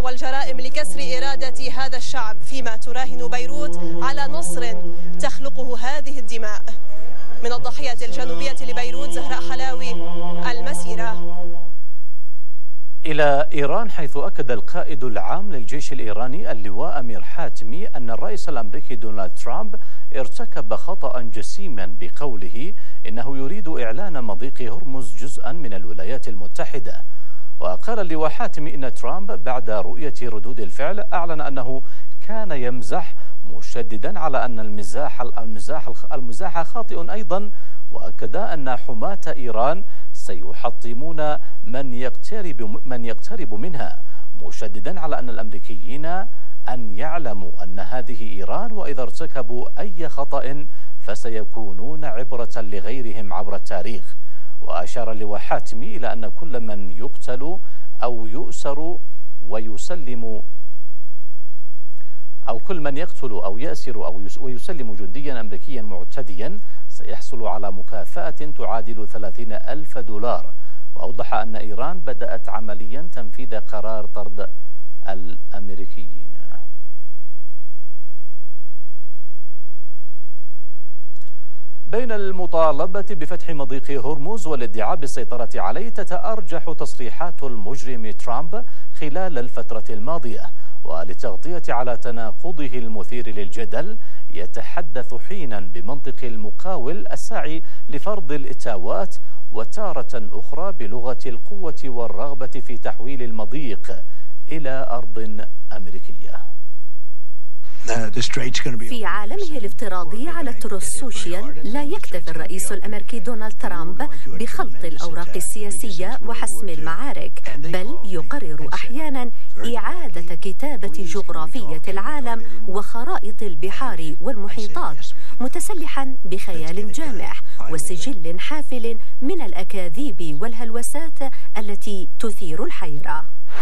والجرائم لكسر إرادة هذا الشعب، فيما تراهن بيروت على نصر تخلقه هذه الدماء. من الضاحية الجنوبية لبيروت، زهراء حلاوي، المسيرة. إلى إيران، حيث أكد القائد العام للجيش الإيراني اللواء أمير حاتمي أن الرئيس الأمريكي دونالد ترامب ارتكب خطأ جسيما بقوله إنه يريد إعلان مضيق هرمز جزءا من الولايات المتحدة. وقال اللواء حاتمي إن ترامب بعد رؤية ردود الفعل أعلن أنه كان يمزح، مشددا على أن المزاح خاطئ أيضا، وأكد أن حماة إيران سيحطمون من يقترب منها، مشددا على أن الأمريكيين أن يعلموا أن هذه إيران، وإذا ارتكبوا أي خطأ فسيكونون عبرة لغيرهم عبر التاريخ. وأشار اللواء حاتمي إلى أن كل من يقتل أو يؤسر ويسلم أو كل من يقتل أو يأسر أو ويسلم جنديا أمريكيا معتديا سيحصل على مكافأة تعادل 30,000 دولار. وأوضح أن إيران بدأت عمليا تنفيذ قرار طرد الأمريكيين. بين المطالبة بفتح مضيق هرمز والادعاء بالسيطرة عليه، تتأرجح تصريحات المجرم ترامب خلال الفترة الماضية. وللتغطية على تناقضه المثير للجدل، يتحدث حينا بمنطق المقاول الساعي لفرض الإتاوات، وتارة أخرى بلغة القوة والرغبة في تحويل المضيق إلى أرض أمريكية. في عالمه الافتراضي على التروس سوشيال، لا يكتفي الرئيس الأمريكي دونالد ترامب بخلط الأوراق السياسية وحسم المعارك، بل يقرر أحيانا إعادة كتابة جغرافية العالم وخرائط البحار والمحيطات، متسلحا بخيال جامح وسجل حافل من الأكاذيب والهلوسات التي تثير الحيرة.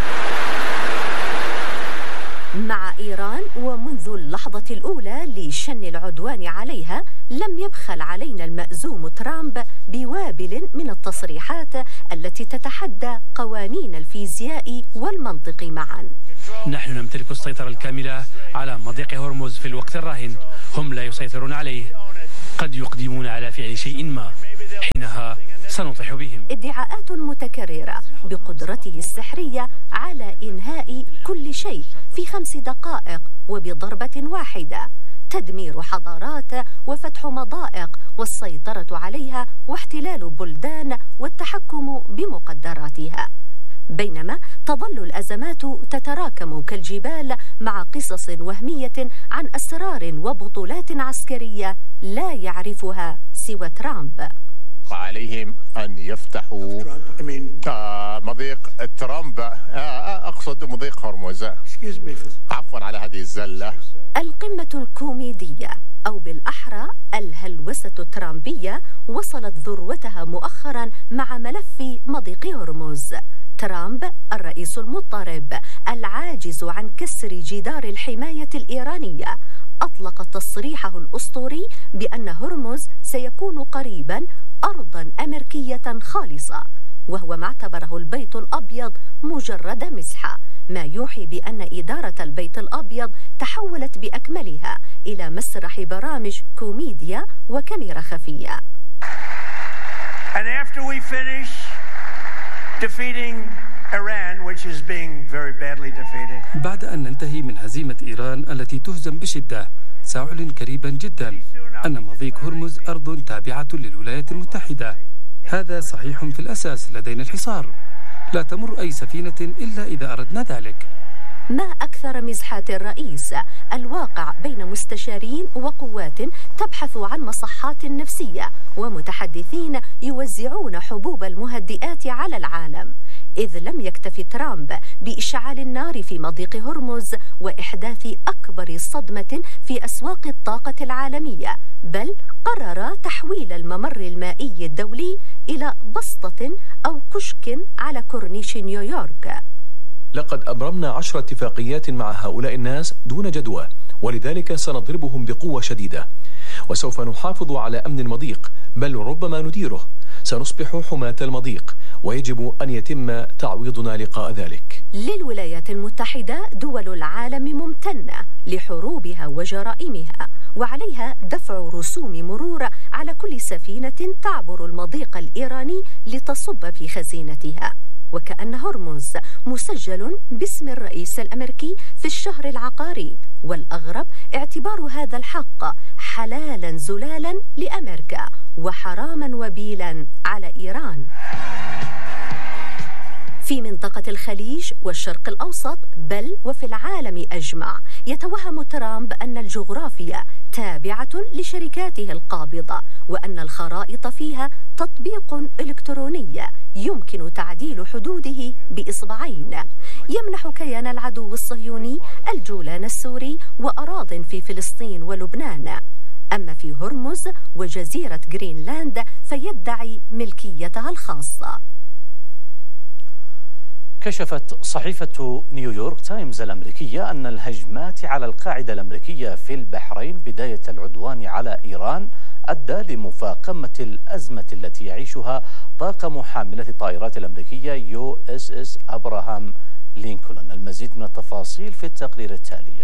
مع إيران، ومنذ اللحظة الأولى لشن العدوان عليها، لم يبخل علينا المأزوم ترامب بوابل من التصريحات التي تتحدى قوانين الفيزياء والمنطق معا. نحن نمتلك السيطرة الكاملة على مضيق هرمز في الوقت الراهن، هم لا يسيطرون عليه، قد يقدمون على فعل شيء ما، حينها سنطيح بهم. ادعاءات متكررة بقدرته السحرية على إنهاء كل شيء في 5 دقائق وبضربة واحدة، تدمير حضارات وفتح مضائق والسيطرة عليها واحتلال بلدان والتحكم بمقدراتها. بينما تظل الأزمات تتراكم كالجبال مع قصص وهمية عن أسرار وبطولات عسكرية لا يعرفها سوى ترامب. عليهم أن يفتحوا مضيق ترامب، أقصد مضيق هرمز، عفوا على هذه الزلة. القمة الكوميدية، أو بالأحرى الهلوسة الترامبية، وصلت ذروتها مؤخرا مع ملف مضيق هرمز. ترامب الرئيس المضطرب العاجز عن كسر جدار الحماية الإيرانية أطلق تصريحه الأسطوري بأن هرمز سيكون قريبا أرضا أمريكية خالصة، وهو ما اعتبره البيت الأبيض مجرد مزحة، ما يوحي بأن إدارة البيت الأبيض تحولت بأكملها إلى مسرح برامج كوميديا وكاميرا خفية. And after we finish defeating Iran, which is being very badly defeated. بعد أن ننتهي من هزيمة إيران التي تهزم بشدة، سأعلن قريبا جدا أن مضيق هرمز أرض تابعة للولايات المتحدة. هذا صحيح في الأساس، لدينا الحصار، لا تمر أي سفينة إلا إذا أردنا ذلك. ما أكثر مزحات الرئيس، الواقع بين مستشارين وقوات تبحث عن مصحات نفسية ومتحدثين يوزعون حبوب المهدئات على العالم، إذ لم يكتف ترامب بإشعال النار في مضيق هرمز وإحداث أكبر صدمة في أسواق الطاقة العالمية، بل قرر تحويل الممر المائي الدولي إلى بسطة أو كشك على كورنيش نيويورك. لقد أبرمنا 10 اتفاقيات مع هؤلاء الناس دون جدوى، ولذلك سنضربهم بقوة شديدة، وسوف نحافظ على أمن المضيق، بل ربما نديره. سنصبح حماة المضيق، ويجب أن يتم تعويضنا لقاء ذلك. للولايات المتحدة دول العالم ممتنة لحروبها وجرائمها، وعليها دفع رسوم مرور على كل سفينة تعبر المضيق الإيراني لتصب في خزينتها. وكأن هرمز مسجل باسم الرئيس الأمريكي في الشهر العقاري، والأغرب اعتبار هذا الحق حلالا زلالا لأمريكا وحراما وبيلا على إيران. في منطقة الخليج والشرق الأوسط بل وفي العالم أجمع يتوهم ترامب أن الجغرافيا تابعة لشركاته القابضة، وأن الخرائط فيها تطبيق إلكتروني يمكن تعديل حدوده بإصبعين يمنح كيان العدو الصهيوني الجولان السوري وأراضٍ في فلسطين ولبنان. أما في هرمز وجزيرة غرينلاند فيدعي ملكيتها الخاصة. كشفت صحيفة نيويورك تايمز الأمريكية أن الهجمات على القاعدة الأمريكية في البحرين بداية العدوان على إيران أدى لمفاقمة الأزمة التي يعيشها طاقم حاملة الطائرات الأمريكية USS أبراهام لينكولن. المزيد من التفاصيل في التقرير التالي.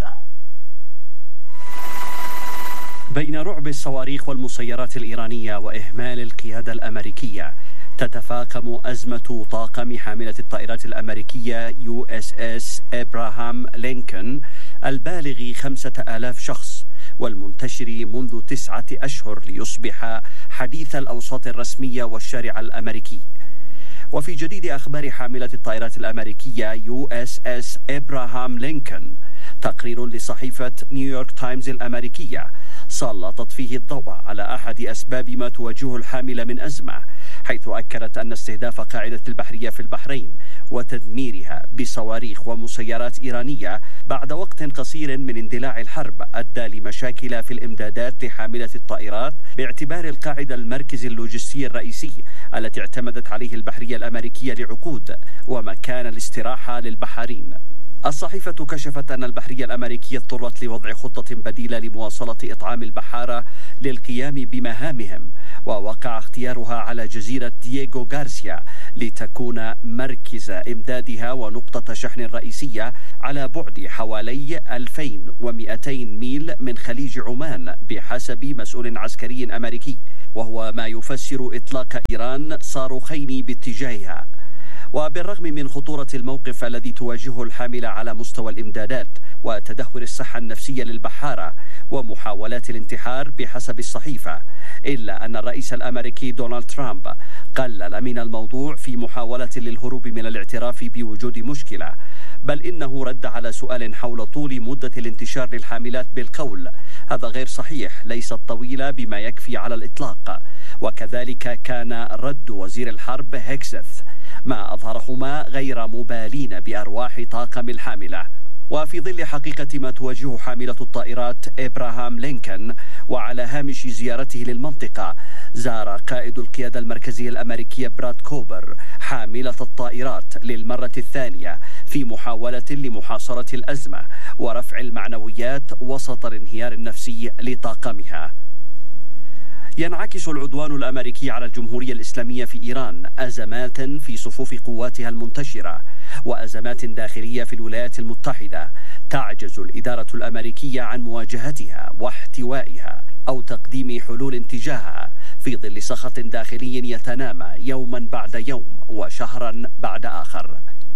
بين رعب الصواريخ والمسيرات الإيرانية وإهمال القيادة الأمريكية، تتفاقم أزمة طاقم حاملة الطائرات الأمريكية USS أبراهام لينكولن البالغ 5000 شخص والمنتشر منذ 9 أشهر ليصبح حديث الأوساط الرسمية والشارع الأمريكي. وفي جديد أخبار حاملة الطائرات الأمريكية USS أبراهام لينكولن، تقرير لصحيفة نيويورك تايمز الأمريكية سلطت فيه الضوء على أحد أسباب ما تواجهه الحاملة من أزمة، حيث أكدت أن استهداف قاعدة البحرية في البحرين وتدميرها بصواريخ ومسيرات إيرانية بعد وقت قصير من اندلاع الحرب أدى لمشاكل في الإمدادات لحاملة الطائرات، باعتبار القاعدة المركز اللوجستي الرئيسي التي اعتمدت عليه البحرية الأمريكية لعقود ومكان الاستراحة للبحارين. الصحيفة كشفت أن البحرية الأمريكية اضطرت لوضع خطة بديلة لمواصلة إطعام البحارة للقيام بمهامهم، ووقع اختيارها على جزيرة دييغو غارسيا لتكون مركز إمدادها ونقطة شحن رئيسية على بعد حوالي 2200 ميل من خليج عمان بحسب مسؤول عسكري أمريكي، وهو ما يفسر إطلاق إيران صاروخين باتجاهها. وبالرغم من خطورة الموقف الذي تواجهه الحاملة على مستوى الإمدادات وتدهور الصحة النفسية للبحارة ومحاولات الانتحار بحسب الصحيفة، إلا أن الرئيس الأمريكي دونالد ترامب قلل من الموضوع في محاولة للهروب من الاعتراف بوجود مشكلة، بل إنه رد على سؤال حول طول مدة الانتشار للحاملات بالقول: هذا غير صحيح، ليست طويلة بما يكفي على الإطلاق. وكذلك كان رد وزير الحرب هيكسث، ما أظهرهما غير مبالين بأرواح طاقم الحاملة. وفي ظل حقيقة ما تواجه حاملة الطائرات إبراهام لينكولن، وعلى هامش زيارته للمنطقة، زار قائد القيادة المركزية الأمريكية براد كوبر حاملة الطائرات للمرة الثانية في محاولة لمحاصرة الأزمة ورفع المعنويات وسط الانهيار النفسي لطاقمها. ينعكس العدوان الأمريكي على الجمهورية الإسلامية في إيران أزمات في صفوف قواتها المنتشرة، وأزمات داخلية في الولايات المتحدة تعجز الإدارة الأمريكية عن مواجهتها واحتوائها أو تقديم حلول تجاهها، في ظل سخط داخلي يتنامى يوما بعد يوم وشهرا بعد آخر.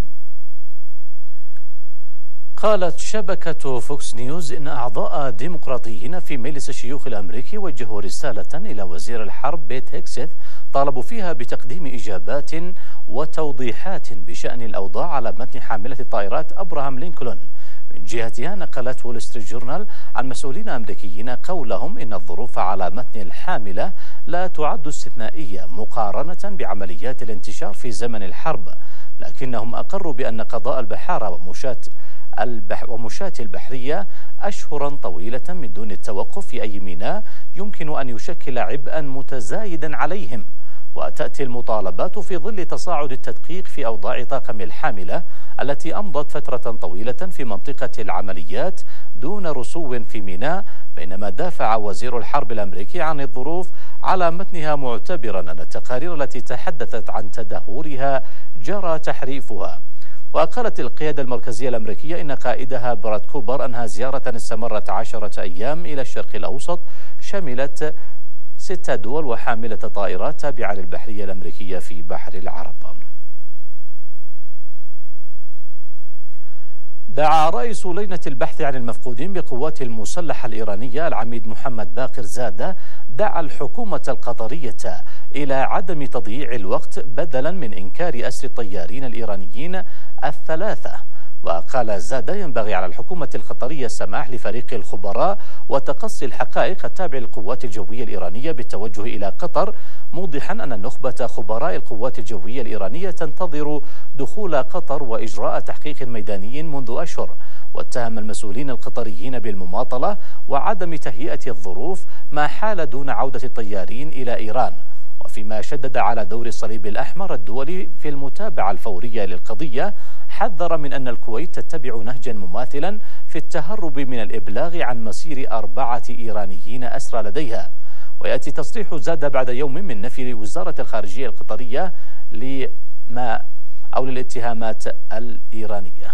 قالت شبكة فوكس نيوز إن أعضاء ديمقراطيين في مجلس الشيوخ الأمريكي وجهوا رسالة إلى وزير الحرب بيت هيكسث طالبوا فيها بتقديم إجابات وتوضيحات بشأن الأوضاع على متن حاملة الطائرات أبراهام لينكولن. من جهتها نقلت وول ستريت جورنال عن مسؤولين أمريكيين قولهم إن الظروف على متن الحاملة لا تعد استثنائية مقارنة بعمليات الانتشار في زمن الحرب، لكنهم أقروا بأن قضاء البحارة ومشاة البحرية أشهرا طويلة من دون التوقف في أي ميناء يمكن أن يشكل عبئا متزايدا عليهم. وتأتي المطالبات في ظل تصاعد التدقيق في أوضاع طاقم الحاملة التي أمضت فترة طويلة في منطقة العمليات دون رسو في ميناء، بينما دافع وزير الحرب الأمريكي عن الظروف على متنها معتبرا أن التقارير التي تحدثت عن تدهورها جرى تحريفها. وقالت القيادة المركزية الأمريكية إن قائدها براد كوبر أنهى زيارة استمرت 10 أيام إلى الشرق الأوسط شملت 6 دول وحاملة طائرات تابعة للبحرية الأمريكية في بحر العرب. دعا رئيس لجنة البحث عن المفقودين بالقوات المسلحة الإيرانية العميد محمد باقر زادة دعا الحكومة القطرية إلى عدم تضييع الوقت بدلا من إنكار أسر الطيارين الإيرانيين الثلاثة. وقال زادة ينبغي على الحكومة القطرية السماح لفريق الخبراء وتقصي الحقائق التابع للقوات الجوية الإيرانية بالتوجه إلى قطر، موضحا أن نخبة خبراء القوات الجوية الإيرانية تنتظر دخول قطر وإجراء تحقيق ميداني منذ أشهر. واتهم المسؤولين القطريين بالمماطلة وعدم تهيئة الظروف ما حال دون عودة الطيارين إلى إيران، وفيما شدد على دور الصليب الأحمر الدولي في المتابعة الفورية للقضية، حذر من أن الكويت تتبع نهجا مماثلا في التهرب من الإبلاغ عن مصير 4 إيرانيين أسرى لديها. ويأتي تصريح زاد بعد يوم من نفي وزارة الخارجية القطرية للاتهامات الإيرانية.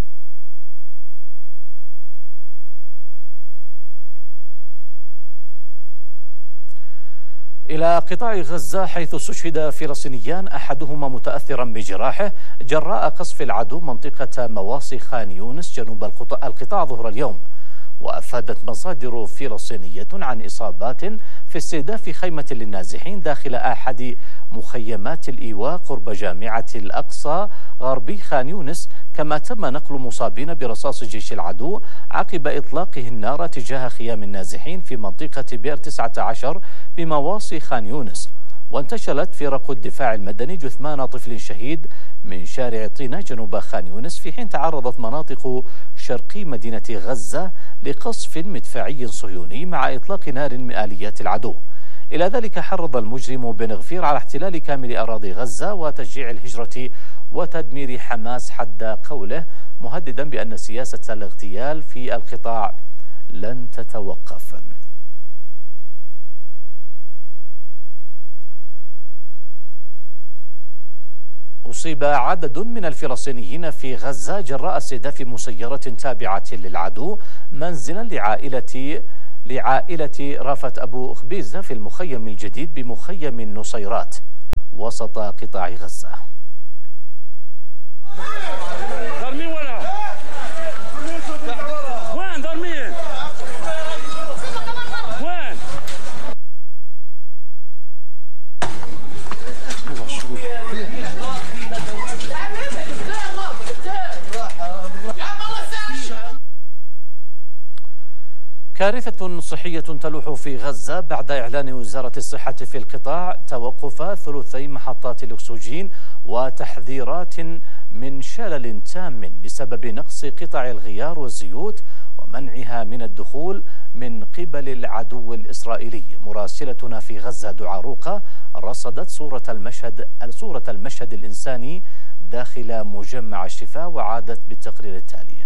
إلى قطاع غزة، حيث استشهد فلسطينيان أحدهما متأثرا بجراحه جراء قصف العدو منطقة مواصي خان يونس جنوب القطاع ظهر اليوم. وأفادت مصادر فلسطينية عن إصابات في استهداف خيمة للنازحين داخل أحد مخيمات الإيواء قرب جامعة الأقصى غربي خان يونس، كما تم نقل مصابين برصاص جيش العدو عقب إطلاقه النار تجاه خيام النازحين في منطقة بئر 19 بمواصي خان يونس. وانتشلت فرق الدفاع المدني جثمان طفل شهيد من شارع طينة جنوب خان يونس، في حين تعرضت مناطق شرقي مدينة غزة لقصف مدفعي صهيوني مع إطلاق نار من آليات العدو. إلى ذلك حرض المجرم بن غفير على احتلال كامل أراضي غزة وتشجيع الهجرة وتدمير حماس حد قوله، مهددا بأن سياسة الاغتيال في القطاع لن تتوقف. أصيب عدد من الفلسطينيين في غزة جراء استهداف مسيرة تابعة للعدو منزلا لعائلة رافت أبو خبيزة في المخيم الجديد بمخيم النصيرات وسط قطاع غزة. كارثة صحية تلوح في غزة بعد إعلان وزارة الصحة في القطاع توقف 3 محطات الأكسجين وتحذيرات من شلل تام بسبب نقص قطع الغيار والزيوت ومنعها من الدخول من قبل العدو الإسرائيلي. مراسلتنا في غزة دعاروقة رصدت صورة المشهد الإنساني داخل مجمع الشفاء وعادت بالتقرير التالي.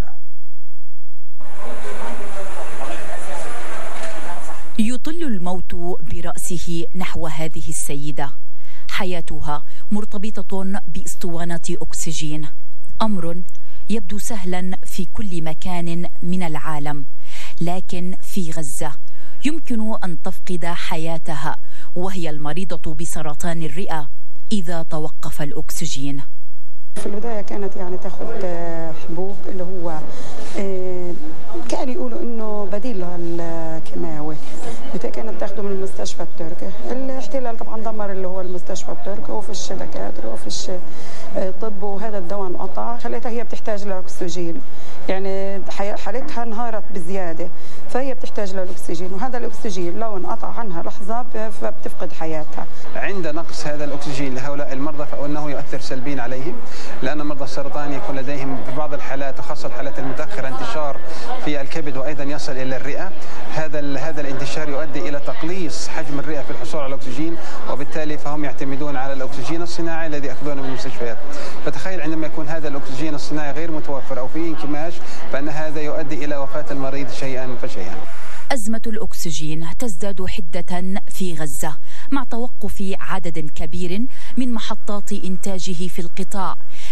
يطل الموت برأسه نحو هذه السيدة، حياتها مرتبطة بأسطوانة أكسجين، أمر يبدو سهلا في كل مكان من العالم، لكن في غزة يمكن أن تفقد حياتها وهي المريضة بسرطان الرئة إذا توقف الأكسجين. في البداية كانت تاخذ حبوب اللي هو كانوا يقولوا انه بديل للكيماوي، كانت تاخده من المستشفى التركي. الاحتلال طبعا دمر اللي هو المستشفى التركي وفيش دكاتره وفيش طب، وهذا الدواء انقطع، خليتها هي بتحتاج للاكسجين، حالتها انهارت بزياده، فهي بتحتاج للاكسجين، وهذا الاكسجين لو انقطع عنها لحظه فبتفقد حياتها. عند نقص هذا الاكسجين لهؤلاء المرضى فانه يؤثر سلبيا عليهم، لان مرضى السرطان يكون لديهم في بعض الحالات وخاصه الحالات المتاخره انتشار في الكبد وايضا يصل الى الرئه. هذا الانتشار يؤدي الى تقليص حجم الرئه في الحصول على الاكسجين، وبالتالي فهم يعتمدون على الاكسجين الصناعي الذي ياخذونه من المستشفيات. فتخيل عندما يكون هذا الاكسجين الصناعي غير متوفر او فيه انكماش، فان هذا يؤدي الى وفاه المريض شيئا فشيئا. أزمة الأكسجين تزداد حدة في غزة مع توقف عدد كبير من محطات إنتاجه في القطاع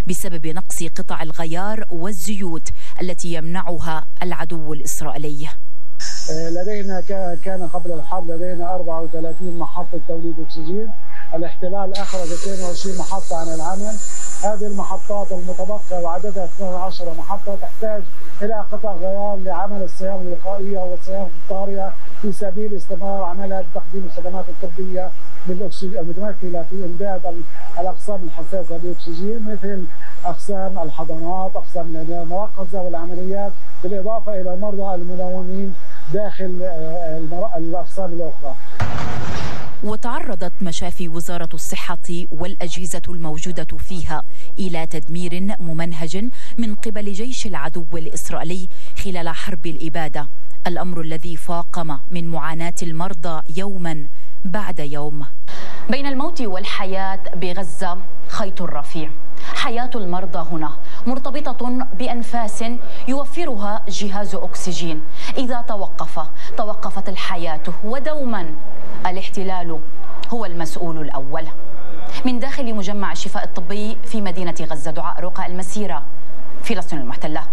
بسبب نقص قطع الغيار والزيوت التي يمنعها العدو الإسرائيلي. لدينا كان قبل الحرب لدينا 34 محطة توليد أكسجين. الاحتلال أخرج 22 محطة عن العمل. هذه المحطات المتبقية وعددها 12 محطة تحتاج إلى قطع غيار لعمل الصيانة الوقائية والصيانة الطارئة في سبيل استمرار عملها بتقديم الخدمات الطبية بالأكسجين المتمثلة في إمداد الأقسام الحساسة بالأكسجين مثل أقسام الحضانات، أقسام العناية المركزة والعمليات، بالإضافة إلى المرضى المنومين داخل الأقسام الأخرى. وتعرضت مشافي وزارة الصحة والأجهزة الموجودة فيها إلى تدمير ممنهج من قبل جيش العدو الإسرائيلي خلال حرب الإبادة، الأمر الذي فاقم من معاناة المرضى يوما بعد يوم. بين الموت والحياة بغزة خيط رفيع. حياة المرضى هنا مرتبطة بأنفاس يوفرها جهاز أكسجين. إذا توقفت الحياة، ودوما الاحتلال هو المسؤول الأول. من داخل مجمع الشفاء الطبي في مدينة غزة، دعاء رقع، المسيرة، فلسطين المحتلة.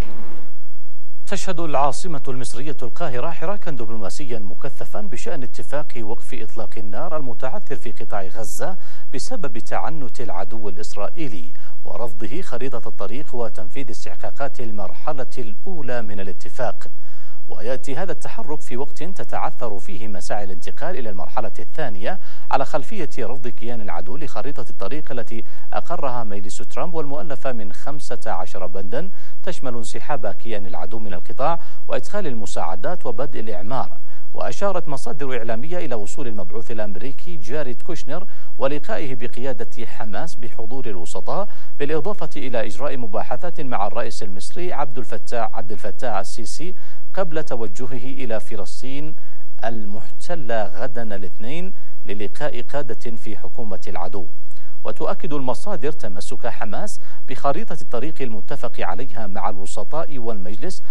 تشهد العاصمة المصرية القاهرة حراكا دبلوماسيا مكثفا بشأن اتفاق وقف إطلاق النار المتعثر في قطاع غزة بسبب تعنت العدو الإسرائيلي ورفضه خريطة الطريق وتنفيذ استحقاقات المرحلة الأولى من الاتفاق. ويأتي هذا التحرك في وقت تتعثر فيه مساعي الانتقال إلى المرحلة الثانية على خلفية رفض كيان العدو لخريطة الطريق التي أقرها مجلس ترامب والمؤلفة من 15 بندا تشمل انسحاب كيان العدو من القطاع وإدخال المساعدات وبدء الإعمار. وأشارت مصادر إعلامية إلى وصول المبعوث الأمريكي جاريد كوشنر ولقائه بقيادة حماس بحضور الوسطاء، بالإضافة إلى إجراء مباحثات مع الرئيس المصري عبد الفتاح السيسي قبل توجهه إلى فلسطين المحتلة غدا الاثنين للقاء قادة في حكومة العدو. وتؤكد المصادر تمسك حماس بخريطة الطريق المتفق عليها مع الوسطاء والمجلس،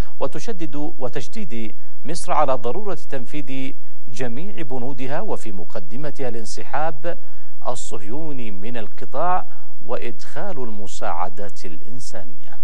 وتشديد مصر على ضرورة تنفيذ جميع بنودها وفي مقدمتها الانسحاب الصهيوني من القطاع وإدخال المساعدات الإنسانية.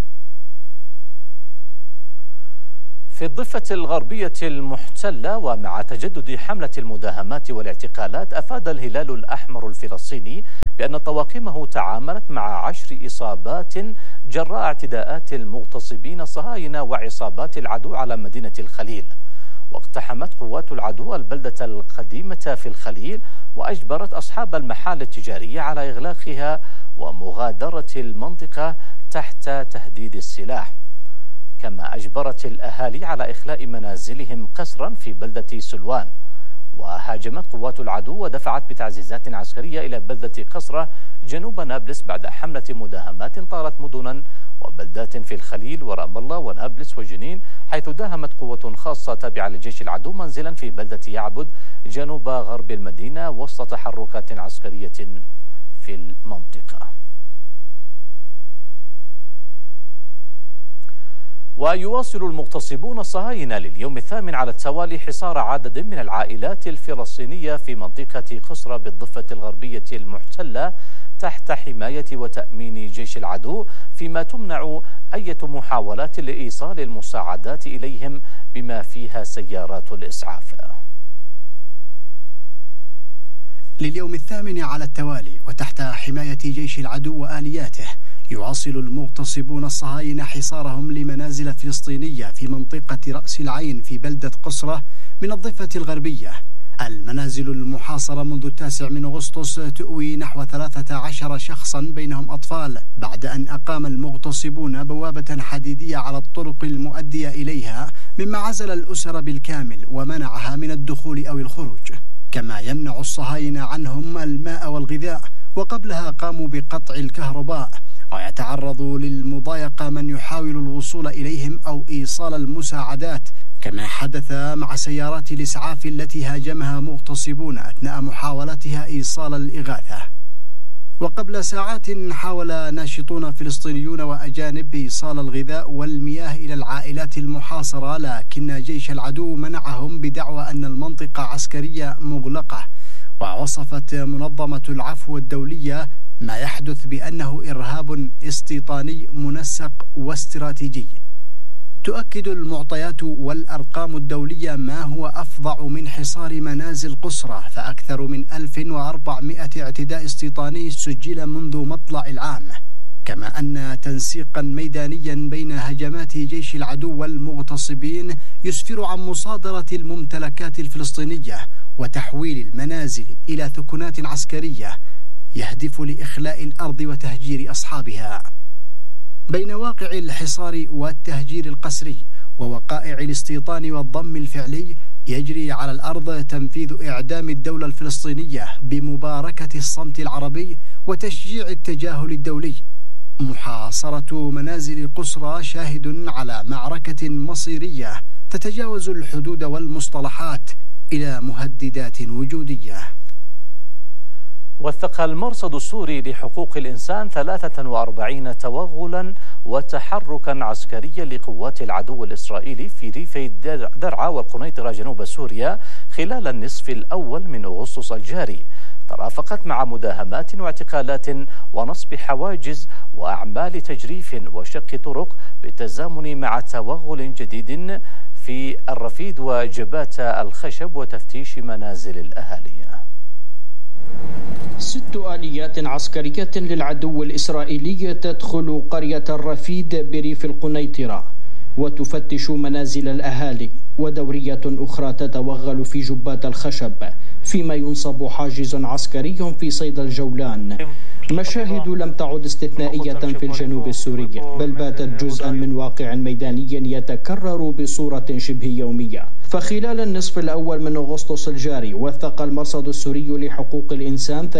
في الضفة الغربية المحتلة ومع تجدد حملة المداهمات والاعتقالات، أفاد الهلال الأحمر الفلسطيني بأن طواقمه تعاملت مع 10 إصابات جراء اعتداءات المغتصبين الصهاينة وعصابات العدو على مدينة الخليل. واقتحمت قوات العدو البلدة القديمة في الخليل وأجبرت أصحاب المحال التجارية على إغلاقها ومغادرة المنطقة تحت تهديد السلاح، كما أجبرت الأهالي على إخلاء منازلهم قسرا في بلدة سلوان. وهاجمت قوات العدو ودفعت بتعزيزات عسكرية إلى بلدة قسرة جنوب نابلس بعد حملة مداهمات طالت مدنا وبلدات في الخليل ورام الله ونابلس وجنين، حيث داهمت قوة خاصة تابعة لجيش العدو منزلا في بلدة يعبد جنوب غرب المدينة وسط تحركات عسكرية في المنطقة. ويواصل المغتصبون الصهاينة لليوم الثامن على التوالي حصار عدد من العائلات الفلسطينية في منطقة قسرة بالضفة الغربية المحتلة تحت حماية وتأمين جيش العدو، فيما تمنع أي محاولات لإيصال المساعدات إليهم بما فيها سيارات الإسعاف. لليوم الثامن على التوالي وتحت حماية جيش العدو وآلياته، يواصل المغتصبون الصهاينة حصارهم لمنازل فلسطينية في منطقة رأس العين في بلدة قسرة من الضفة الغربية. المنازل المحاصرة منذ 9 من أغسطس تؤوي نحو 13 شخصا بينهم أطفال، بعد أن أقام المغتصبون بوابة حديدية على الطرق المؤدية إليها، مما عزل الأسر بالكامل ومنعها من الدخول أو الخروج، كما يمنع الصهاينة عنهم الماء والغذاء. وقبلها قاموا بقطع الكهرباء، ويتعرض للمضايقة من يحاول الوصول إليهم أو إيصال المساعدات، كما حدث مع سيارات الإسعاف التي هاجمها مغتصبون أثناء محاولتها إيصال الإغاثة. وقبل ساعات حاول ناشطون فلسطينيون وأجانب إيصال الغذاء والمياه إلى العائلات المحاصرة، لكن جيش العدو منعهم بدعوى أن المنطقة عسكرية مغلقة. ووصفت منظمة العفو الدولية ما يحدث بأنه إرهاب استيطاني منسق واستراتيجي. تؤكد المعطيات والأرقام الدولية ما هو أفظع من حصار منازل قسرة، فأكثر من 1400 اعتداء استيطاني سجل منذ مطلع العام، كما أن تنسيقا ميدانيا بين هجمات جيش العدو والمغتصبين يسفر عن مصادرة الممتلكات الفلسطينية وتحويل المنازل إلى ثكنات عسكرية يهدف لإخلاء الأرض وتهجير أصحابها. بين واقع الحصار والتهجير القسري ووقائع الاستيطان والضم الفعلي، يجري على الأرض تنفيذ إعدام الدولة الفلسطينية بمباركة الصمت العربي وتشجيع التجاهل الدولي. محاصرة منازل قسرى شاهد على معركة مصيرية تتجاوز الحدود والمصطلحات إلى مهددات وجودية. وثق المرصد السوري لحقوق الإنسان 43 توغلا وتحركا عسكريا لقوات العدو الإسرائيلي في ريفي درعا والقنيطرة جنوب سوريا خلال النصف الأول من أغسطس الجاري، ترافقت مع مداهمات واعتقالات ونصب حواجز وأعمال تجريف وشق طرق بالتزامن مع توغل جديد في الرفيد وجبات الخشب وتفتيش منازل الأهالي. 6 آليات عسكرية للعدو الإسرائيلي تدخل قرية الرفيد بريف القنيطرة وتفتش منازل الأهالي، ودورية أخرى تتوغل في جبات الخشب، فيما ينصب حاجز عسكري في صيد الجولان. مشاهد لم تعد استثنائية في الجنوب السوري، بل باتت جزءا من واقع ميداني يتكرر بصورة شبه يومية. فخلال النصف الأول من أغسطس الجاري وثق المرصد السوري لحقوق الإنسان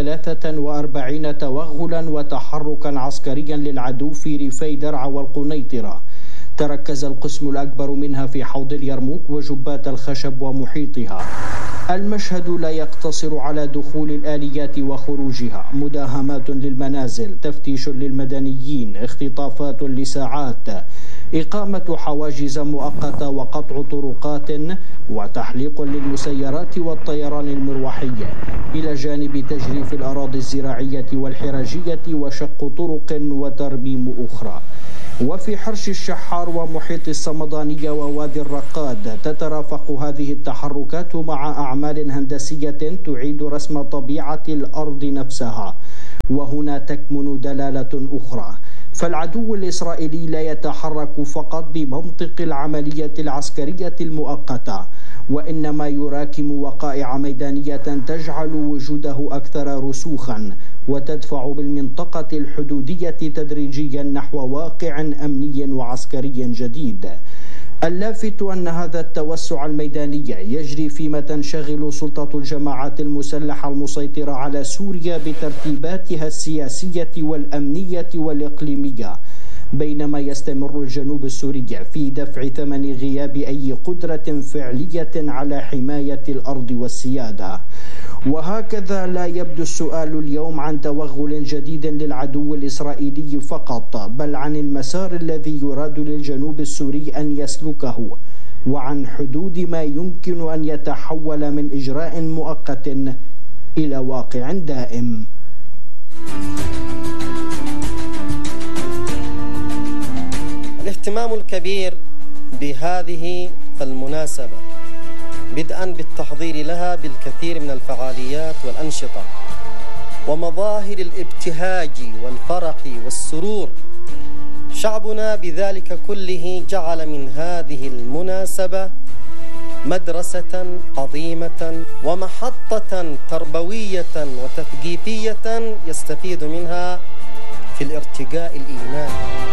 43 توغلا وتحركا عسكريا للعدو في ريفي درعا والقنيطرة، تركز القسم الأكبر منها في حوض اليرموك وجبات الخشب ومحيطها. المشهد لا يقتصر على دخول الآليات وخروجها، مداهمات للمنازل، تفتيش للمدنيين، اختطافات لساعات، إقامة حواجز مؤقتة وقطع طرقات وتحليق للمسيرات والطيران المروحي، إلى جانب تجريف الأراضي الزراعية والحرجية وشق طرق وترميم أخرى. وفي حرش الشحار ومحيط الصمدانية ووادي الرقاد تترافق هذه التحركات مع أعمال هندسية تعيد رسم طبيعة الأرض نفسها. وهنا تكمن دلالة أخرى، فالعدو الإسرائيلي لا يتحرك فقط بمنطق العملية العسكرية المؤقتة، وإنما يراكم وقائع ميدانية تجعل وجوده أكثر رسوخا وتدفع بالمنطقة الحدودية تدريجيا نحو واقع أمني وعسكري جديد. اللافت أن هذا التوسع الميداني يجري فيما تنشغل سلطة الجماعات المسلحة المسيطرة على سوريا بترتيباتها السياسية والأمنية والإقليمية، بينما يستمر الجنوب السوري في دفع ثمن غياب أي قدرة فعلية على حماية الأرض والسيادة. وهكذا لا يبدو السؤال اليوم عن توغل جديد للعدو الإسرائيلي فقط، بل عن المسار الذي يراد للجنوب السوري أن يسلكه، وعن حدود ما يمكن أن يتحول من إجراء مؤقت إلى واقع دائم. الاهتمام الكبير بهذه المناسبة بدءا بالتحضير لها بالكثير من الفعاليات والأنشطة ومظاهر الابتهاج والفرح والسرور، شعبنا بذلك كله جعل من هذه المناسبة مدرسة عظيمة ومحطة تربوية وتثقيفية يستفيد منها في الارتقاء الإيماني.